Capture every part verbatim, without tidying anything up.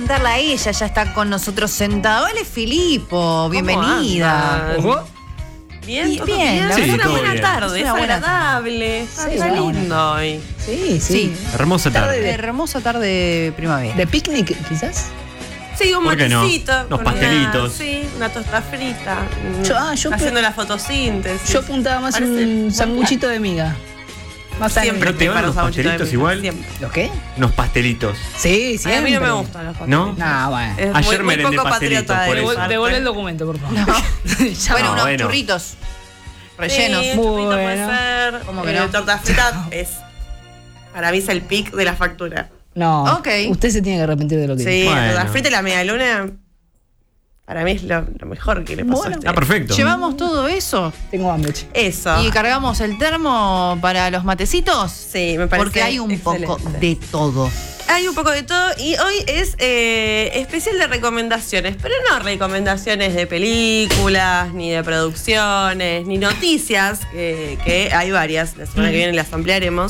presentarla a ella, ya está con nosotros sentado. Él es Filipo, bienvenida. ¿Cómo? Bien, Y todo bien, bien. la Sí, verdad una todo buena bien. tarde, Es es una buena agradable. Está Sí, está es una lindo hoy. Sí, sí. Sí. Hermosa tarde. de- Hermosa tarde de primavera. ¿De picnic, quizás? Sí, un ¿Por qué no? matecito. Unos con pastelitos. Una, sí, una tosta frita. mm, Yo- ah, yo haciendo pe- la fotosíntesis. Yo apuntaba más Parece un buen sanguchito de miga. Más plan. Siempre ¿Pero te van preparo los sanguchito de pastelitos miga, igual? siempre. ¿Los qué? Unos pastelitos. Sí, Ay, siempre. a mí no me gustan los ¿No? pastelitos. No, bueno. Es Ayer muy, muy merendé poco pastelitos, patriota de por mi eso. parte. Devuelve el documento, por favor. bueno, Ya No, unos bueno. churritos rellenos. Sí, Muy churrito puede bueno. ser. ¿Cómo que Eh, no? Torta frita es, para mí es el pic de la factura. No. Ok. Usted se tiene que arrepentir de lo que Sí, dijo. Bueno. la torta frita y la media luna, para mí es lo, lo mejor que le pasó Bueno. a este. Ah, perfecto. Llevamos todo eso Tengo hambre, che. Eso. y cargamos el termo para los matecitos. Sí, me parece Porque hay un excelente. poco de todo. Hay un poco de todo y hoy es eh, especial de recomendaciones, pero no recomendaciones de películas, ni de producciones, ni noticias, eh, que hay varias, la semana que viene las ampliaremos,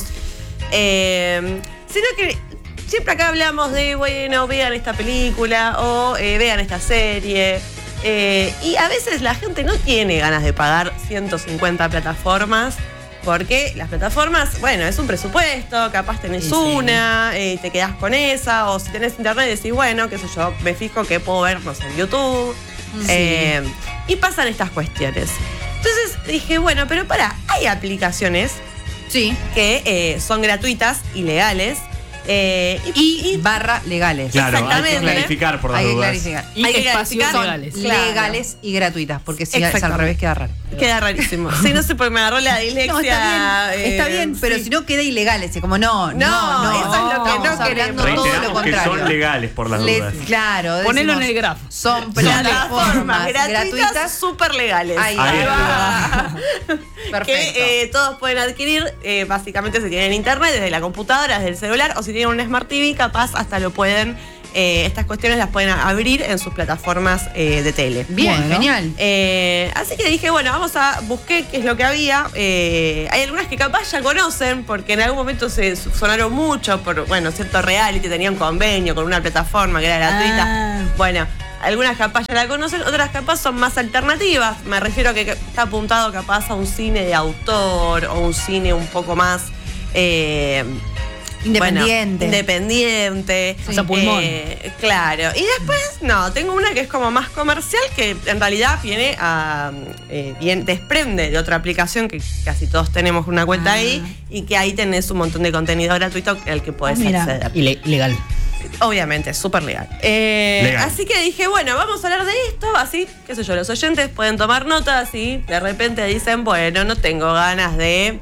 eh, sino que siempre acá hablamos de, bueno, vean esta película o eh, vean esta serie. eh, y a veces la gente no tiene ganas de pagar ciento cincuenta plataformas. Porque las plataformas, bueno, es un presupuesto, capaz tenés Sí, sí. una, eh, te quedás con esa, o si tenés internet decís, bueno, qué sé yo, me fijo que puedo ver, no sé, en YouTube. Eh, y pasan estas cuestiones. Entonces dije, bueno, pero pará, hay aplicaciones Sí. que eh, son gratuitas y legales. eh, Y barra legales. Claro, hay que Exactamente. clarificar por las Hay que dudas. clarificar. Y Hay que espacios clarificar. legales. Claro. Legales y gratuitas, porque si es al Exactamente. revés queda raro. Queda rarísimo. Sí, no sé por qué me agarró la dislexia. No, está bien, eh, está bien, pero sí. si no queda ilegal ese, como no, no, No, no, eso es lo que estamos no hablando queremos. todo lo Reiteramos que contrario. son legales por las Les- dudas. claro, Ponelo en decimos, el grafo. son Plataformas plataformas gratuitas, gratuitas. súper legales. Ahí Ahí va. Perfecto. Que eh, todos pueden adquirir, eh, básicamente si tienen internet, desde la computadora, desde el celular, o si tienen un Smart T V, capaz hasta lo pueden, eh, estas cuestiones las pueden abrir en sus plataformas eh, de tele. Bien, Bueno. genial. Eh, así que dije, bueno, vamos a busqué qué es lo que había. Eh, hay algunas que capaz ya conocen, porque en algún momento se sonaron mucho por, bueno, cierto reality, tenía un convenio con una plataforma que era gratuita. Ah. Bueno, algunas capaz ya la conocen, otras capaz son más alternativas. Me refiero a que está apuntado capaz a un cine de autor o un cine un poco más... eh, Independiente. bueno, independiente. O sea, pulmón. Eh, claro. Y después, no, tengo una que es como más comercial, que en realidad viene a. Eh, bien, desprende de otra aplicación que casi todos tenemos una cuenta Ah. ahí, y que ahí tenés un montón de contenido gratuito al que podés Ah, mira. acceder. Ile- Ilegal. Obviamente, súper legal. Eh, Legal. Así que dije, bueno, vamos a hablar de esto, así, qué sé yo, los oyentes pueden tomar notas y de repente dicen, bueno, no tengo ganas de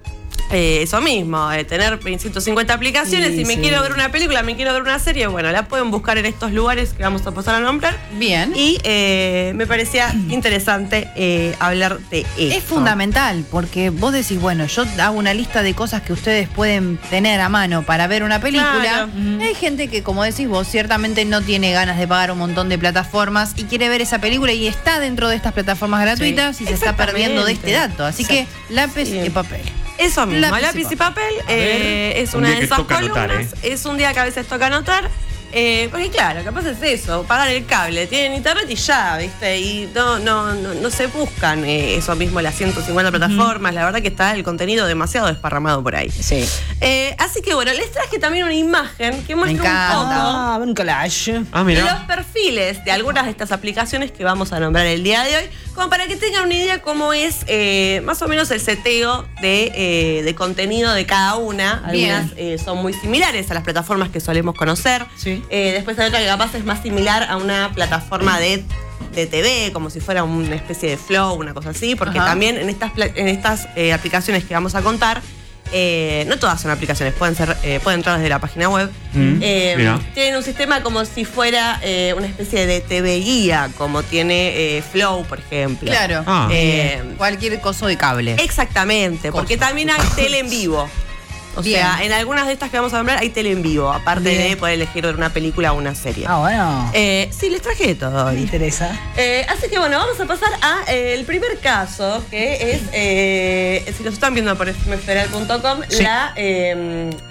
eh, eso mismo, de tener ciento cincuenta aplicaciones, Sí, si me sí. quiero ver una película, me quiero ver una serie, bueno, la pueden buscar en estos lugares que vamos a pasar a nombrar. Bien. Y eh, me parecía interesante eh, hablar de esto. Es fundamental, porque vos decís, bueno, yo hago una lista de cosas que ustedes pueden tener a mano para ver una película. Claro. Hay gente que, como decís vos, ciertamente no tiene ganas de pagar un montón de plataformas y quiere ver esa película y está dentro de estas plataformas gratuitas y se está Exactamente. perdiendo de este dato. Así que lápiz Sí. y papel. Eso mismo, Lápiz lápiz, y y papel, eh, es Un una día de que esas toca columnas. anotar, ¿eh? Es un día que a veces toca anotar. eh, porque claro, capaz es eso, pagar el cable, tienen internet y ya, ¿viste? Y no, no, no, no se buscan eh, eso mismo, las ciento cincuenta plataformas. La verdad que está el contenido demasiado desparramado por ahí. Sí. Eh, así que bueno, les traje también una imagen que muestra encanta. un poco Ah, un collage. Ah, los mira. perfiles de algunas de estas aplicaciones que vamos a nombrar el día de hoy, como para que tengan una idea cómo es eh, más o menos el seteo de, eh, de contenido de cada una. Algunas eh, son muy similares a las plataformas que solemos conocer. Sí. Eh, después hay otra que capaz es más similar a una plataforma de, de T V, como si fuera una especie de Flow, una cosa así, porque Ajá. también en estas, pla- en estas eh, aplicaciones que vamos a contar, eh, no todas son aplicaciones, pueden ser, eh, pueden entrar desde la página web. Mm, Eh, mira. tienen un sistema como si fuera eh, una especie de T V guía, como tiene eh, Flow, por ejemplo. Claro. Ah. Eh, Cualquier coso de cable. exactamente, porque Cosa. también hay tele en vivo. O Bien. sea, en algunas de estas que vamos a nombrar hay tele en vivo, aparte Bien. de poder elegir ver una película o una serie. Ah, bueno. Eh, sí, les traje de todo Me hoy. interesa. Eh, así que bueno, vamos a pasar a eh, el primer caso, que es, eh, si los están viendo por efemeral punto com, Sí. la, eh,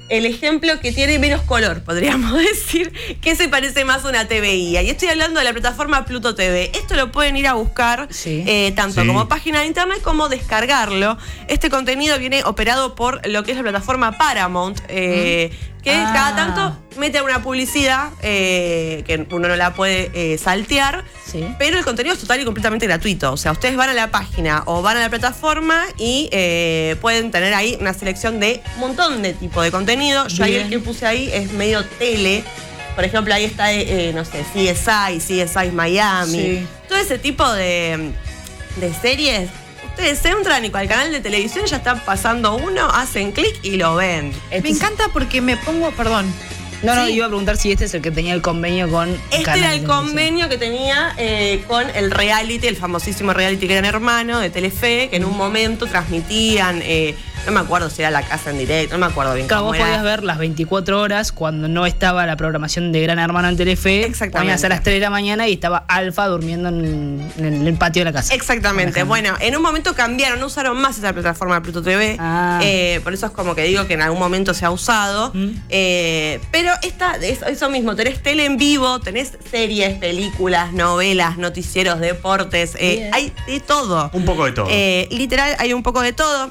el ejemplo que tiene menos color, podríamos decir, que se parece más a una T V I. Y estoy hablando de la plataforma Pluto T V. Esto lo pueden ir a buscar Sí. eh, tanto Sí. como página de internet como descargarlo. Este contenido viene operado por lo que es la plataforma Paramount, eh, que Ah. cada tanto mete una publicidad eh, que uno no la puede eh, saltear. Sí. Pero el contenido es total y completamente gratuito. O sea, ustedes van a la página o van a la plataforma y eh, pueden tener ahí una selección de un montón de tipo de contenido. Yo ahí Bien. el que puse ahí es medio tele. Por ejemplo, ahí está, eh, no sé, C S I, C S I Miami. Sí. Todo ese tipo de, de series. Ustedes entran y con el canal de televisión ya están pasando uno, hacen clic y lo ven. Este Me es- encanta porque me pongo, perdón, No, no, Sí. iba a preguntar si este es el que tenía el convenio con. Este Canal era de el televisión. convenio que tenía eh, con el reality, el famosísimo reality Gran Hermano de Telefe, que en un momento transmitían, eh, no me acuerdo si era La Casa en Directo, no me acuerdo bien Claro, cómo vos era. podías ver las veinticuatro horas cuando no estaba la programación de Gran Hermano en Telefe. Exactamente. Ponías a las tres de la mañana y estaba Alfa durmiendo en, en el patio de la casa. Exactamente. Por ejemplo. Bueno, en un momento cambiaron, no usaron más esa plataforma de Pluto T V. Ah. Eh, por eso es como que digo que en algún momento se ha usado. Mm. Eh, pero esta, es- eso mismo, tenés tele en vivo, tenés series, películas, novelas, noticieros, deportes, eh, Bien. hay de todo. Un poco de todo. Eh, literal, hay un poco de todo.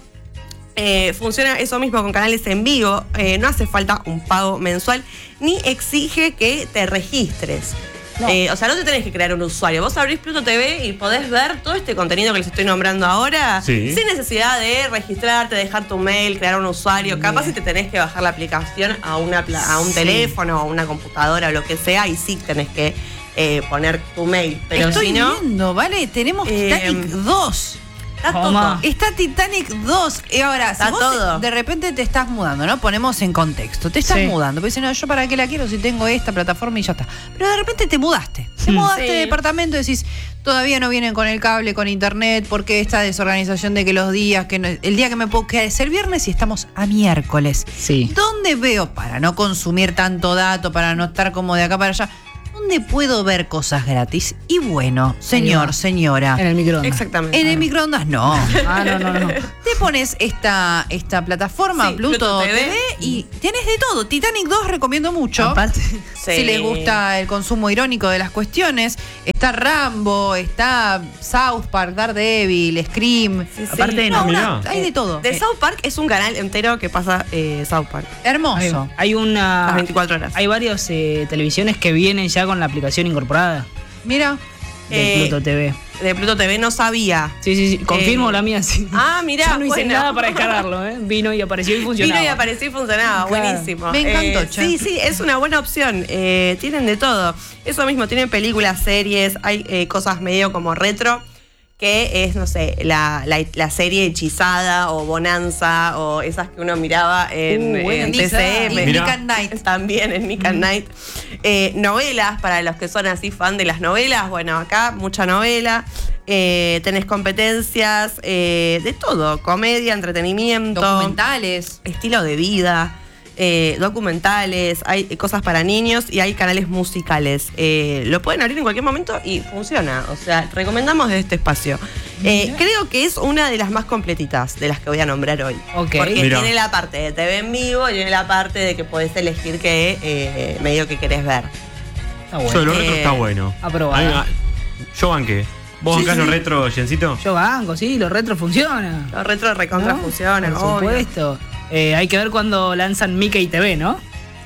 Eh, funciona eso mismo con canales en vivo. Eh, no hace falta un pago mensual, ni exige que te registres. No. Eh, o sea, no te tenés que crear un usuario. Vos abrís Pluto T V y podés ver todo este contenido que les estoy nombrando ahora Sí. sin necesidad de registrarte, dejar tu mail, crear un usuario. Bien. Capaz si te tenés que bajar la aplicación a, una, pla- a un Sí. teléfono, a una computadora o lo que sea, y sí tenés que eh, poner tu mail. Pero estoy si no, viendo, ¿vale? Tenemos Eh, Titanic dos. está Toma. todo. Está Titanic dos. Y ahora, si Está vos todo. de repente te estás mudando, ¿no? Ponemos en contexto. Te estás Sí. mudando. Pues no, yo para qué la quiero si tengo esta plataforma y ya está. Pero de repente te mudaste. Te Mm. mudaste Sí. de departamento y decís, todavía no vienen con el cable, con internet, porque esta desorganización de que los días, que no- el día que me puedo quedar es el viernes y estamos a miércoles. Sí. ¿Dónde veo, para no consumir tanto dato, para no estar como de acá para allá, dónde puedo ver cosas gratis? Y bueno, señor, va. señora, En el microondas. Exactamente. en el microondas no. Ah, no, no, no. Te pones esta, esta plataforma, Sí, Pluto, Pluto T T V. V, y tienes de todo. Titanic dos recomiendo mucho. Aparte. Sí. Si les gusta el consumo irónico de las cuestiones. Está Rambo, está South Park, Daredevil, Scream. Sí, sí. Aparte, No, no, una- mirá. hay de todo. De South Park es un canal entero que pasa eh, South Park. Hay, Hermoso. hay Las una. veinticuatro horas. Hay varias eh, televisiones que vienen ya con la aplicación incorporada Mira, de Eh, Pluto T V. De Pluto T V no sabía. Sí, sí, sí. Confirmo eh, la mía, sí. Ah, mirá, Yo no hice bueno. nada para descargarlo, ¿eh? Vino y apareció y funcionaba. Vino y apareció y funcionaba, Claro. buenísimo. Me encantó, Eh, che. sí, sí, es una buena opción. Eh, tienen de todo. Eso mismo, tienen películas, series, hay eh, cosas medio como retro, que es, no sé, la, la, la serie Hechizada o Bonanza o esas que uno miraba en, Uh, buena en Nick- T C M. y Mirá. Nick at Night. También en Nick at Night. Eh, novelas, para los que son así fan de las novelas, bueno, acá mucha novela. Eh, tenés competencias, eh, de todo, comedia, entretenimiento, documentales. estilo de vida, eh, documentales, hay cosas para niños y hay canales musicales. Eh, lo pueden abrir en cualquier momento y funciona. O sea, recomendamos de este espacio. Eh, creo que es una de las más completitas de las que voy a nombrar hoy. Ok. Porque Mirá. tiene la parte de T V en vivo y tiene la parte de que podés elegir qué eh, medio que querés ver. Está Yo de bueno. lo retro Eh, está bueno. aprobado. A mí- Yo banqué. ¿Vos Sí, bancás sí. lo retro, Jencito? Yo banco, sí, los retro funcionan. Los retro recontra ¿No? funcionan, Por obvio. supuesto. Eh, hay que ver cuando lanzan Mickey T V, ¿no?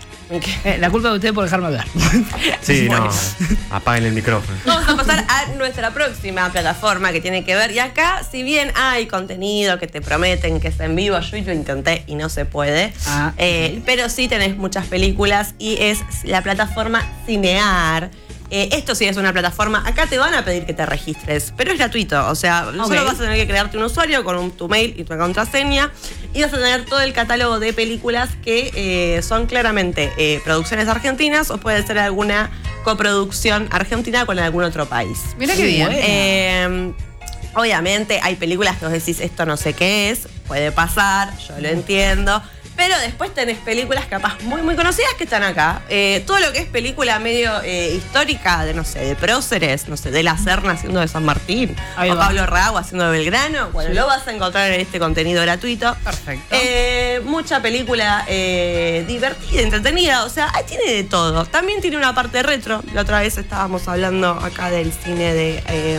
Eh, la culpa de usted por dejarme hablar. Sí, Bueno. no. Apaguen el micrófono. Vamos a pasar a nuestra próxima plataforma que tiene que ver. Y acá, si bien hay contenido que te prometen que es en vivo, yo lo intenté y no se puede. Ah, Eh, ok. Pero sí tenés muchas películas y es la plataforma Cinear. Eh, esto sí es una plataforma. Acá te van a pedir que te registres, pero es gratuito. O sea, Ok. solo vas a tener que crearte un usuario con un- tu mail y tu contraseña. Y vas a tener todo el catálogo de películas que eh, son claramente eh, producciones argentinas o puede ser alguna coproducción argentina con algún otro país. Mira qué Muy bien. bueno. Eh, obviamente hay películas que vos decís, esto no sé qué es, puede pasar, yo lo entiendo. Pero después tenés películas capaz muy, muy conocidas que están acá. Eh, todo lo que es película medio eh, histórica de, no sé, de próceres, no sé, de La Serna haciendo de San Martín, Ahí o va. Pablo Rago haciendo de Belgrano, bueno, lo vas a encontrar en este contenido gratuito. Perfecto. Eh, mucha película eh, divertida, entretenida, o sea, ahí tiene de todo. También tiene una parte retro. La otra vez estábamos hablando acá del cine de, eh,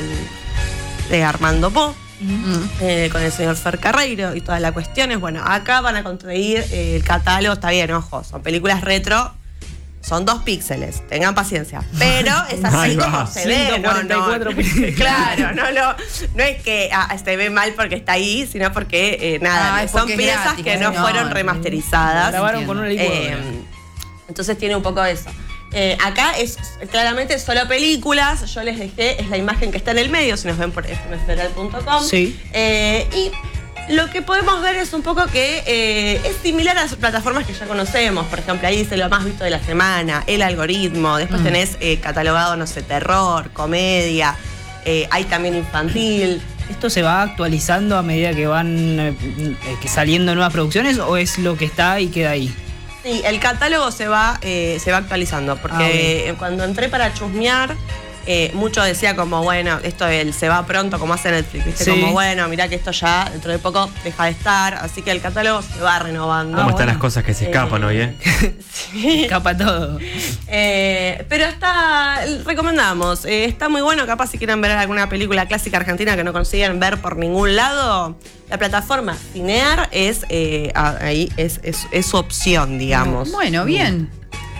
de Armando Po. Mm. Eh, con el señor Fer Carreiro y todas las cuestiones. Bueno, acá van a conseguir eh, el catálogo, está bien, ojo, son películas retro, son dos píxeles, tengan paciencia. Pero es así Ahí como va. se ve. ciento cuarenta y cuatro píxeles. Claro, no, no, no es que ah, se ve mal porque está ahí, sino porque eh, nada, Ah, es son porque es piezas gratis, que no no, fueron no. remasterizadas. Grabaron con una licuadora. Eh, entonces tiene un poco de eso. Eh, acá es claramente solo películas. Yo les dejé, es la imagen que está en el medio, si nos ven por f m federal punto com. Sí. Eh, y lo que podemos ver es un poco que eh, es similar a las plataformas que ya conocemos. Por ejemplo, ahí dice lo más visto de la semana, el algoritmo. Después Mm. tenés eh, catalogado, no sé, terror, comedia. Eh, hay también infantil. ¿Esto se va actualizando a medida que van eh, eh, que saliendo nuevas producciones o es lo que está y queda ahí? Sí, el catálogo se va, eh, se va actualizando, porque Ah, cuando entré para chusmear, eh, mucho decía como, bueno, esto el se va pronto, como hace Netflix, ¿viste? Sí. Como, bueno, mirá que esto ya dentro de poco deja de estar, así que el catálogo se va renovando. ¿Cómo Ah, están bueno. las cosas que se escapan Eh, hoy, eh? Sí. Escapa todo. Eh, pero está, recomendamos, eh, está muy bueno, capaz si quieren ver alguna película clásica argentina que no consiguen ver por ningún lado, la plataforma Cinear es, eh, ahí es, es, es su opción, digamos. Bueno, bien.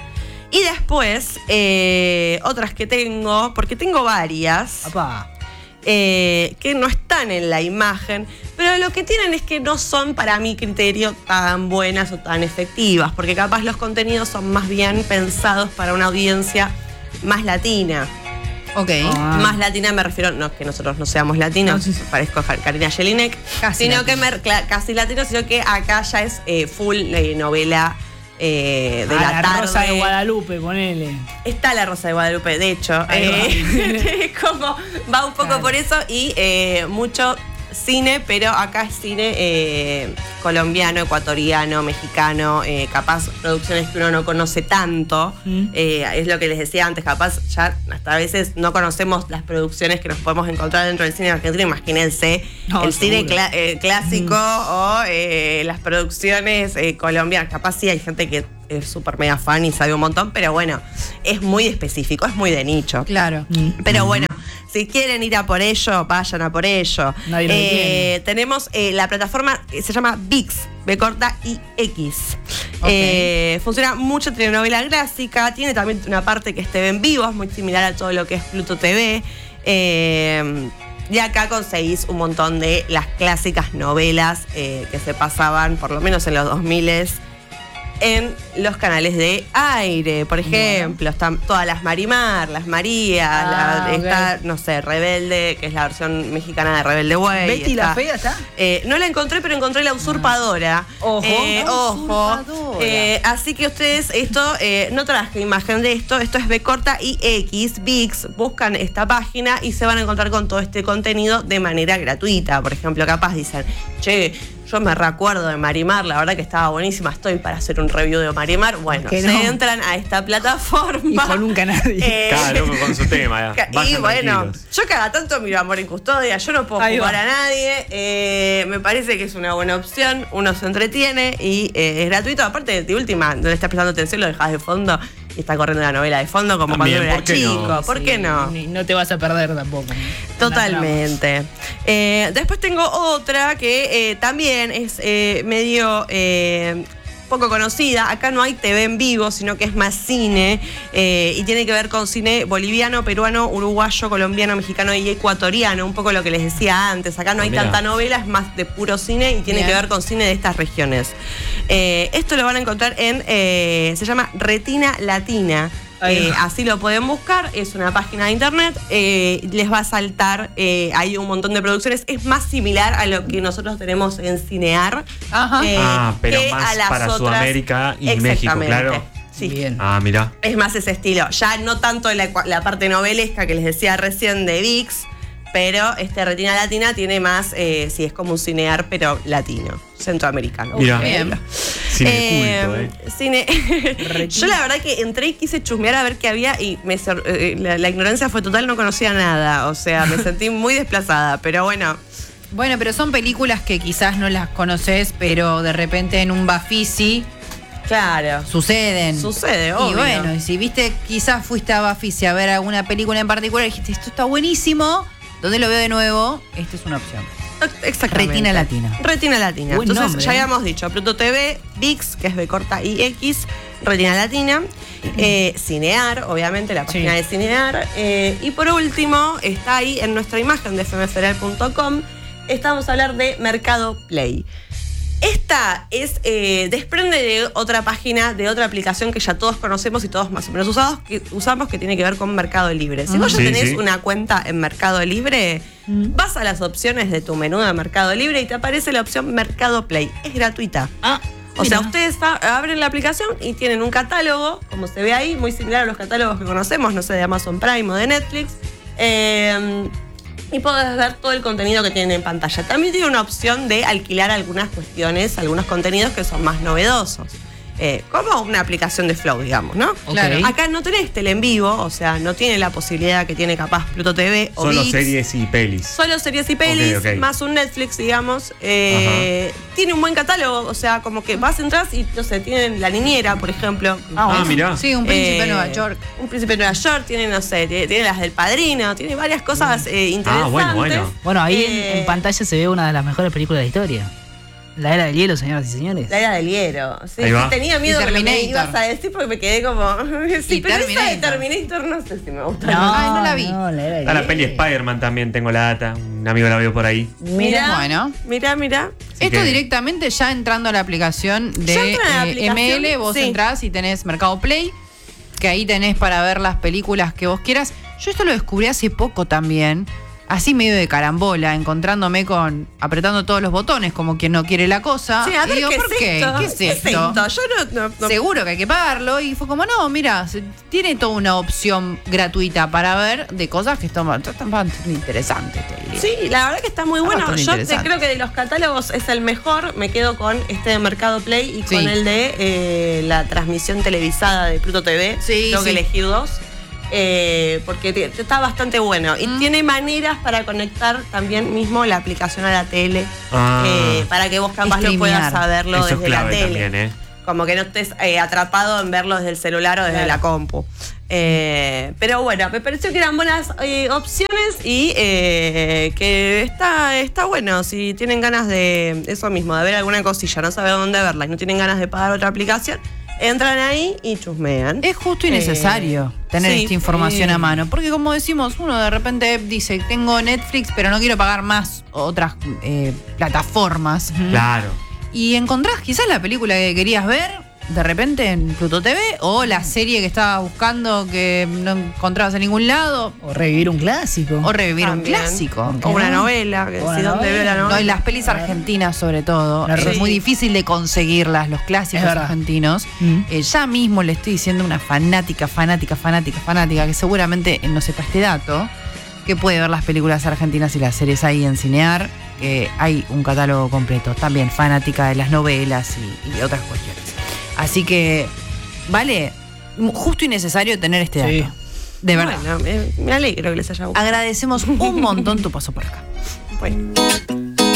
Y después, eh, otras que tengo, porque tengo varias, Papá. eh, que no están en la imagen, pero lo que tienen es que no son para mi criterio tan buenas o tan efectivas, porque capaz los contenidos son más bien pensados para una audiencia más latina. Ok. Ah. Más latina me refiero, no es que nosotros no seamos latinos, No, sí, sí. parezco a Karina Jelinek, Casi sino latino. que me, cla- casi latino, sino que acá ya es eh, full eh, novela eh, de Ah, la, la tarde. Rosa de Guadalupe, ponele. Está la Rosa de Guadalupe, de hecho. Ahí Eh, como va un poco Claro. por eso y eh, mucho cine, pero acá es cine eh, colombiano, ecuatoriano, mexicano, eh, capaz producciones que uno no conoce tanto. Mm. Eh, es lo que les decía antes, capaz ya hasta a veces no conocemos las producciones que nos podemos encontrar dentro del cine argentino. Imagínense No, el cine seguro. cla- eh, clásico Mm. o eh, las producciones eh, colombianas. Capaz sí hay gente que es súper mega fan y sabe un montón, pero bueno, es muy específico, es muy de nicho. Claro. Mm. Pero bueno, si quieren ir a por ello, vayan a por ello. Nadie lo Eh, detiene. tenemos eh, la plataforma, eh, se llama VIX, B corta I X. Ok. Eh, funciona mucho telenovela clásica, tiene también una parte que es T V en vivo, es muy similar a todo lo que es Pluto T V. Eh, y acá conseguís un montón de las clásicas novelas eh, que se pasaban, por lo menos en los dos mil, en los canales de aire. Por ejemplo, están todas las Marimar, las María, Ah, la- ok. está, no sé, Rebelde, que es la versión mexicana de Rebelde Way. ¿Betty la está- fea está? eh, no la encontré, pero encontré La Usurpadora. Ojo. Eh, La ojo. Usurpadora. Eh, así que ustedes, esto, eh, no traje imagen de esto, esto es B corta I X, VIX, buscan esta página y se van a encontrar con todo este contenido de manera gratuita. Por ejemplo, capaz dicen, che, yo me recuerdo de Marimar, la verdad que estaba buenísima, estoy para hacer un review de Marimar. Bueno, ¿Por qué se no? entran a esta plataforma. Hijo nunca nadie. Eh, Cada loco con su tema, ya. Ca- Y Vayan bueno, tranquilos. yo cada tanto miro Amor en Custodia, yo no puedo Ahí jugar va. a nadie, eh, me parece que es una buena opción, uno se entretiene y eh, es gratuito. Aparte, de última, no le estás prestando atención, lo dejas de fondo y está corriendo la novela de fondo como También, cuando uno era ¿por qué chico. no? ¿Por Sí, qué no? ni- No te vas a perder tampoco. Totalmente. Eh, después tengo otra que eh, también es eh, medio eh, poco conocida. Acá no hay T V en vivo, sino que es más cine eh, y tiene que ver con cine boliviano, peruano, uruguayo, colombiano, mexicano y ecuatoriano. Un poco lo que les decía antes. Acá no Ah, hay mirá. tanta novela, es más de puro cine y tiene Bien. que ver con cine de estas regiones. Eh, esto lo van a encontrar en, eh, se llama Retina Latina. Ahí Eh, va. así lo pueden buscar, es una página de internet, eh, les va a saltar, eh, hay un montón de producciones, es más similar a lo que nosotros tenemos en Cinear. Ajá. eh, Ah, pero que más a las para otras. Sudamérica y México, Exactamente, claro. Sí. Bien. Ah, mira. Es más ese estilo, ya no tanto la, la parte novelesca que les decía recién de VIX, Pero este Retina Latina tiene más, eh, sí, es como un cinear, pero latino, centroamericano. Mirá. Bien. Cine Eh, culto, eh. Cine. Yo la verdad que entré y quise chusmear a ver qué había y me sor- eh, la, la ignorancia fue total, no conocía nada. O sea, me sentí muy desplazada, pero bueno. Bueno, pero son películas que quizás no las conoces, pero de repente en un Bafisi Claro. suceden. Sucede, obvio. Y bueno, y si viste, quizás fuiste a Bafisi a ver alguna película en particular y dijiste, esto está buenísimo, ¿dónde lo veo de nuevo? Esta es una opción. Exactamente. Retina Latina. Retina Latina. Buen Entonces nombre, ya ¿eh? habíamos dicho, Pluto T V, V I X, que es B corta I X, Retina Latina, eh, Cinear, obviamente la página Sí. de Cinear, eh, y por último está ahí en nuestra imagen de f m federal punto com, estamos a hablar de Mercado Play. Esta es eh, desprende de otra página, de otra aplicación que ya todos conocemos y todos más o menos usados, que, usamos, que tiene que ver con Mercado Libre. Si vos ya Sí, tenés sí. una cuenta en Mercado Libre, vas a las opciones de tu menú de Mercado Libre y te aparece la opción Mercado Play. Es gratuita. Ah, O sea, mira. ustedes a- abren la aplicación y tienen un catálogo, como se ve ahí, muy similar a los catálogos que conocemos, no sé, de Amazon Prime o de Netflix. Eh, y podés ver todo el contenido que tienen en pantalla. También tiene una opción de alquilar algunas cuestiones, algunos contenidos que son más novedosos. Eh, como una aplicación de Flow, digamos, ¿no? Claro. Ok. Acá no tenés tele en vivo, o sea, no tiene la posibilidad que tiene capaz Pluto T V o Solo V I X. series y pelis. Solo series y pelis, Ok, ok. más un Netflix, digamos. Eh, tiene un buen catálogo, o sea, como que vas, entras y, no sé, tienen La Niñera, por ejemplo. Ah, mirá. Sí, un príncipe Eh, de Nueva York. Un príncipe de Nueva York, tiene, no sé, tiene, tiene las del Padrino, tiene varias cosas eh, interesantes. Ah, bueno, bueno. Bueno, ahí en- Eh, en, pantalla se ve una de las mejores películas de la historia. La Era del Hielo, señoras y señores. La era del hielo. Sí, Ahí va. tenía miedo Y de lo que me Terminator. ibas a decir porque me quedé como. Sí, Y pero esa de Terminator. Terminator no sé si me gusta. Ay, no la vi. No, la Era del Está la Hielo. peli Spider-Man también, tengo la data. Un amigo la vio por ahí. Mira, Bueno. mira, mira. Así Esto que- directamente ya entrando a la aplicación de Ya entra en la eh, aplicación, M L, vos sí. entrás y tenés Mercado Play, que ahí tenés para ver las películas que vos quieras. Yo esto lo descubrí hace poco también, así medio de carambola, encontrándome con, apretando todos los botones como quien no quiere la cosa. Sí, a y ver, digo, ¿qué ¿por es qué? esto? ¿Qué es esto? Yo no, no, no- Seguro que hay que pagarlo. Y fue como, no, mira, se- tiene toda una opción gratuita para ver de cosas que están, están bastante interesantes, te diría. Sí, la verdad que está muy Está bueno. bastante Yo te- interesante. creo que de los catálogos es el mejor. Me quedo con este de Mercado Play y Sí. con el de eh, la transmisión televisada de Pluto T V. Sí, Tengo que sí. elegir dos. eh, porque te- te está bastante bueno. Y Mm. tiene maneras para conectar también mismo la aplicación a la tele. Ah. eh, para que vos capaz lo Streamear. puedas saberlo Eso es desde la clave tele. también, ¿eh? Como que no estés eh, atrapado en verlo desde el celular o desde Claro. la compu. Eh, pero bueno, me pareció que eran buenas eh, opciones y eh, que está, está bueno. Si tienen ganas de eso mismo, de ver alguna cosilla, no saben dónde verla y no tienen ganas de pagar otra aplicación, entran ahí y chusmean. Es justo y necesario Eh, tener sí, esta información sí. a mano. Porque como decimos, uno de repente dice, tengo Netflix, pero no quiero pagar más otras eh, plataformas. Claro. Y encontrás quizás la película que querías ver, de repente en Pluto T V, o la serie que estabas buscando que no encontrabas en ningún lado, O revivir un clásico. o revivir También. un clásico. O una novela, que O una si dónde veo la novela. No, novela. y las pelis argentinas sobre todo. La Es re- muy difícil de conseguirlas, los clásicos Es verdad. argentinos. Mm. Eh, ya mismo le estoy diciendo a una fanática, fanática, fanática, fanática, que seguramente no sepa este dato, que puede ver las películas argentinas y las series ahí en Cinear, que hay un catálogo completo. También fanática de las novelas y, y de otras cuestiones. Así que, vale, justo y necesario tener este dato. Sí. De verdad. Bueno, me, me alegro que les haya gustado. Agradecemos un montón tu paso por acá. Bueno.